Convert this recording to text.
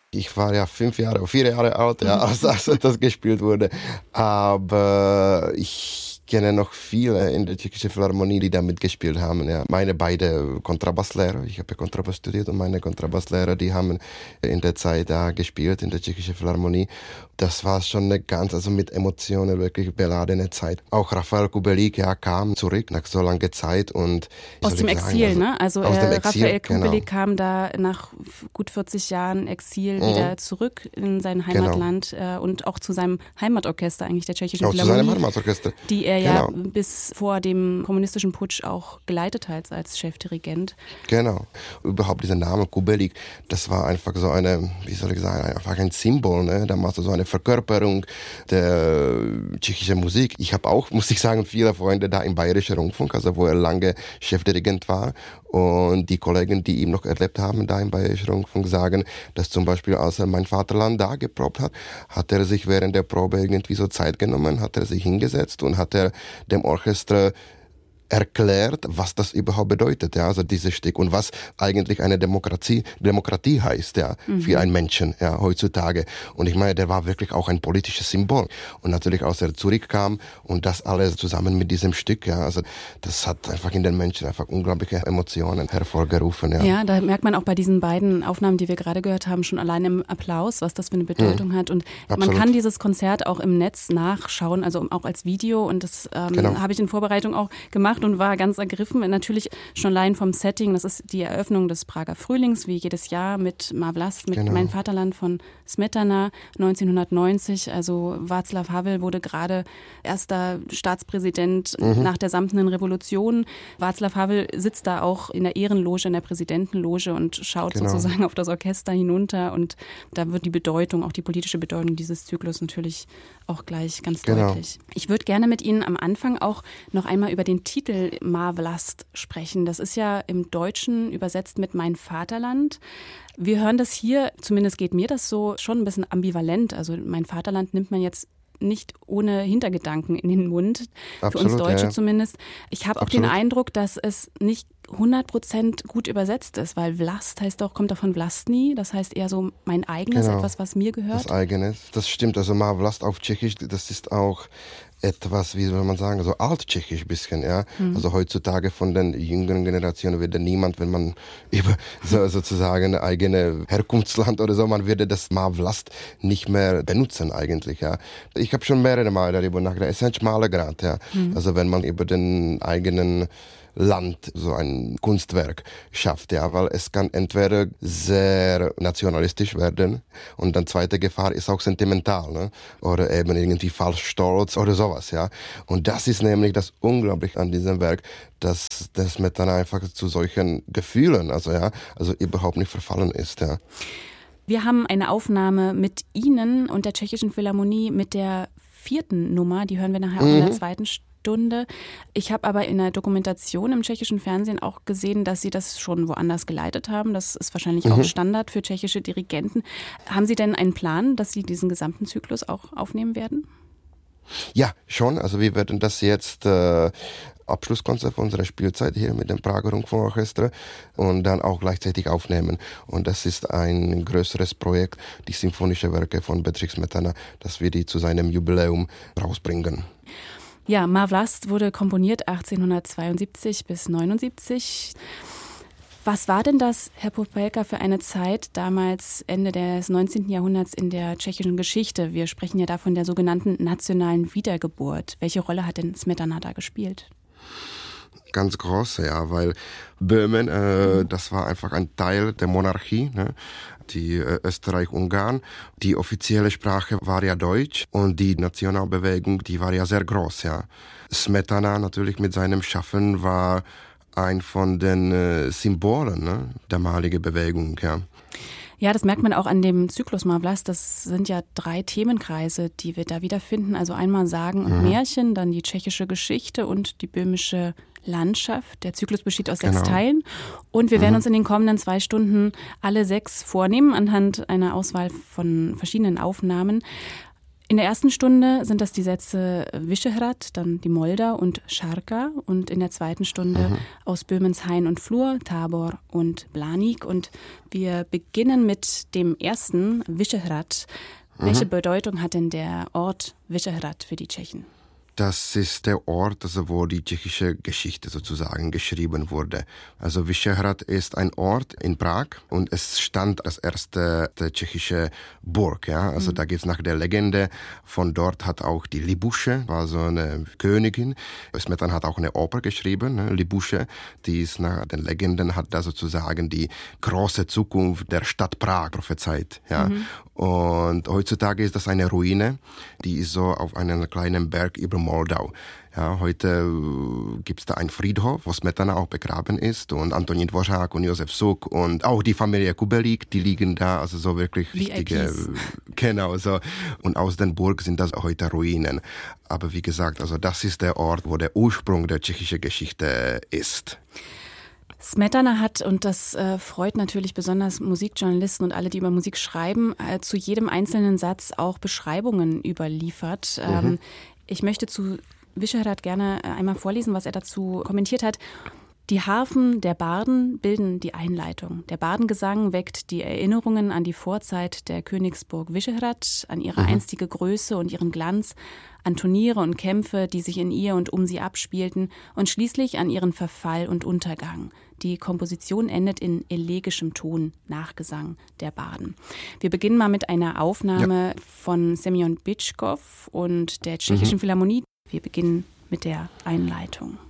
Ich war ja 4 Jahre alt, ja, als das gespielt wurde. Aber ich kenne noch viele in der Tschechischen Philharmonie, die da mitgespielt haben. Ja. Meine beiden Kontrabasslehrer, ich habe ja Kontrabass studiert, und meine Kontrabasslehrer, die haben in der Zeit da gespielt in der Tschechischen Philharmonie. Das war schon eine ganz, also mit Emotionen wirklich beladene Zeit. Auch Rafael Kubelik, ja, kam zurück nach so langer Zeit und aus dem Exil, ne? Also Rafael Kubelik genau. kam da nach gut 40 Jahren Exil wieder zurück in sein Heimatland und auch zu seinem Heimatorchester eigentlich der Tschechischen Philharmonie. Zu seinem Heimatorchester. Die er ja bis vor dem kommunistischen Putsch auch geleitet hat als Chefdirigent. Genau. Überhaupt dieser Name Kubelik, das war einfach so eine, wie soll ich sagen, einfach ein Symbol, ne? Damals so eine Verkörperung der tschechischen Musik. Ich habe auch, muss ich sagen, viele Freunde da im Bayerischen Rundfunk, also wo er lange Chefdirigent war. Und die Kollegen, die ihn noch erlebt haben, da im Bayerischen Rundfunk, sagen, dass zum Beispiel, als er Mein Vaterland da geprobt hat, hat er sich während der Probe irgendwie so Zeit genommen, hat er sich hingesetzt und hat er dem Orchester erklärt, was das überhaupt bedeutet, ja, also dieses Stück und was eigentlich eine Demokratie heißt, ja, für einen Menschen, ja, heutzutage. Und ich meine, der war wirklich auch ein politisches Symbol. Und natürlich, als er zurückkam und das alles zusammen mit diesem Stück, ja, also das hat einfach in den Menschen einfach unglaubliche Emotionen hervorgerufen, ja. Ja, da merkt man auch bei diesen beiden Aufnahmen, die wir gerade gehört haben, schon allein im Applaus, was das für eine Bedeutung hat. Und man kann dieses Konzert auch im Netz nachschauen, also auch als Video. Und das habe ich in Vorbereitung auch gemacht und war ganz ergriffen. Natürlich schon allein vom Setting, das ist die Eröffnung des Prager Frühlings, wie jedes Jahr mit Má vlast, mit Mein Vaterland von Smetana 1990. Also Václav Havel wurde gerade erster Staatspräsident nach der Samtenen Revolution. Václav Havel sitzt da auch in der Ehrenloge, in der Präsidentenloge und schaut sozusagen auf das Orchester hinunter. Und da wird die Bedeutung, auch die politische Bedeutung dieses Zyklus natürlich auch gleich ganz deutlich. Ich würde gerne mit Ihnen am Anfang auch noch einmal über den Titel Má vlast sprechen. Das ist ja im Deutschen übersetzt mit Mein Vaterland. Wir hören das hier, zumindest geht mir das so, schon ein bisschen ambivalent. Also Mein Vaterland nimmt man jetzt nicht ohne Hintergedanken in den Mund, für uns Deutsche zumindest. Ich habe auch den Eindruck, dass es nicht 100% gut übersetzt ist, weil Vlast kommt doch von Vlastní, das heißt eher so mein eigenes, etwas, was mir gehört. Das eigenes, das stimmt. Also Má vlast auf Tschechisch, das ist auch etwas, wie soll man sagen, so alttschechisch bisschen, ja. Also heutzutage von den jüngeren Generationen würde niemand, wenn man über sozusagen eigene Herkunftsland oder so, man würde das Má vlast nicht mehr benutzen eigentlich, ja. Ich habe schon mehrere Mal darüber nachgedacht. Es ist ein schmaler Grad, ja. Also wenn man über den eigenen Land so ein Kunstwerk schafft, ja, weil es kann entweder sehr nationalistisch werden und dann zweite Gefahr ist auch sentimental, ne? Oder eben irgendwie falsch stolz oder sowas, ja. Und das ist nämlich das Unglaubliche an diesem Werk, dass das mit dann einfach zu solchen Gefühlen, also überhaupt nicht verfallen ist, ja. Wir haben eine Aufnahme mit Ihnen und der Tschechischen Philharmonie mit der 4. Nummer, die hören wir nachher auch in der 2. Stunde. Ich habe aber in der Dokumentation im tschechischen Fernsehen auch gesehen, dass Sie das schon woanders geleitet haben. Das ist wahrscheinlich auch Standard für tschechische Dirigenten. Haben Sie denn einen Plan, dass Sie diesen gesamten Zyklus auch aufnehmen werden? Ja, schon. Also wir werden das jetzt Abschlusskonzert von unserer Spielzeit hier mit dem Prager Rundfunkorchester und dann auch gleichzeitig aufnehmen. Und das ist ein größeres Projekt, die Symphonische Werke von Bedřich Smetana, dass wir die zu seinem Jubiläum rausbringen. Ja, Má vlast wurde komponiert 1872 bis 1879. Was war denn das, Herr Popelka, für eine Zeit damals Ende des 19. Jahrhunderts in der tschechischen Geschichte? Wir sprechen ja da von der sogenannten nationalen Wiedergeburt. Welche Rolle hat denn Smetana da gespielt? Ganz große, ja, weil Böhmen, das war einfach ein Teil der Monarchie, ne? Die Österreich-Ungarn. Die offizielle Sprache war ja Deutsch und die Nationalbewegung, die war ja sehr groß, ja. Smetana natürlich mit seinem Schaffen war ein von den Symbolen, ne, der damaligen Bewegung, ja. Ja, das merkt man auch an dem Zyklus Má vlast. Das sind ja 3 Themenkreise, die wir da wiederfinden. Also einmal Sagen und Märchen, dann die tschechische Geschichte und die böhmische Landschaft. Der Zyklus besteht aus 6 Teilen. Und wir werden uns in den kommenden 2 Stunden alle 6 vornehmen, anhand einer Auswahl von verschiedenen Aufnahmen. In der ersten Stunde sind das die Sätze Vyšehrad, dann die Moldau und Šarka und in der zweiten Stunde aus Böhmens Hain und Flur, Tabor und Blaník. Und wir beginnen mit dem ersten, Vyšehrad. Welche Bedeutung hat denn der Ort Vyšehrad für die Tschechen? Das ist der Ort, also wo die tschechische Geschichte sozusagen geschrieben wurde. Also Vyšehrad ist ein Ort in Prag und es stand als erste tschechische Burg. Ja? Also da gibt es nach der Legende, von dort hat auch die Libusche, war so eine Königin. Smetana hat auch eine Oper geschrieben, ne? Libusche, die ist nach den Legenden, hat da sozusagen die große Zukunft der Stadt Prag prophezeit. Ja? Und heutzutage ist das eine Ruine, die ist so auf einem kleinen Berg über Moldau. Ja, heute gibt's da einen Friedhof, wo Smetana auch begraben ist und Antonín Dvořák und Josef Suk und auch die Familie Kubelík, die liegen da, also so wirklich wichtige, genau so. Und aus den Burg sind das heute Ruinen. Aber wie gesagt, also das ist der Ort, wo der Ursprung der tschechischen Geschichte ist. Smetana hat, und das freut natürlich besonders Musikjournalisten und alle, die über Musik schreiben, zu jedem einzelnen Satz auch Beschreibungen überliefert. Ich möchte zu Vyšehrad gerne einmal vorlesen, was er dazu kommentiert hat. Die Harfen der Barden bilden die Einleitung. Der Bardengesang weckt die Erinnerungen an die Vorzeit der Königsburg Vyšehrad, an ihre einstige Größe und ihren Glanz, an Turniere und Kämpfe, die sich in ihr und um sie abspielten und schließlich an ihren Verfall und Untergang. Die Komposition endet in elegischem Ton, Nachgesang der Barden. Wir beginnen mal mit einer Aufnahme von Semyon Bitschkov und der Tschechischen Philharmonie. Wir beginnen mit der Einleitung.